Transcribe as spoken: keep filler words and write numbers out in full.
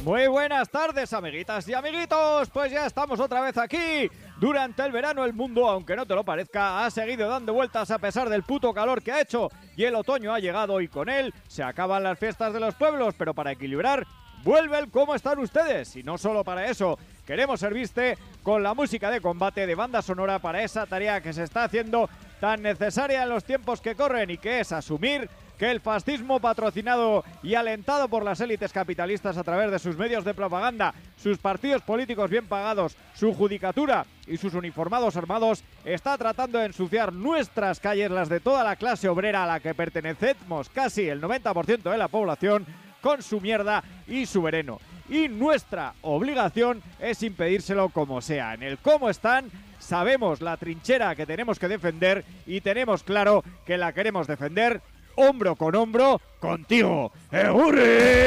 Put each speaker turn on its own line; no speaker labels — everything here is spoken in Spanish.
Muy buenas tardes, amiguitas y amiguitos, pues ya estamos otra vez aquí. Durante el verano el mundo, aunque no te lo parezca, ha seguido dando vueltas a pesar del puto calor que ha hecho, y el otoño ha llegado y con él se acaban las fiestas de los pueblos, pero para equilibrar vuelve el ¿Cómo están ustedes? Y no solo para eso, queremos servirte con la música de combate de banda sonora para esa tarea que se está haciendo tan necesaria en los tiempos que corren y que es asumir que el fascismo patrocinado y alentado por las élites capitalistas a través de sus medios de propaganda, sus partidos políticos bien pagados, su judicatura y sus uniformados armados está tratando de ensuciar nuestras calles, las de toda la clase obrera a la que pertenecemos casi el noventa por ciento de la población, con su mierda y su veneno. Y nuestra obligación es impedírselo como sea. En el cómo están, sabemos la trinchera que tenemos que defender y tenemos claro que la queremos defender hombro con hombro contigo. ¡Egurri!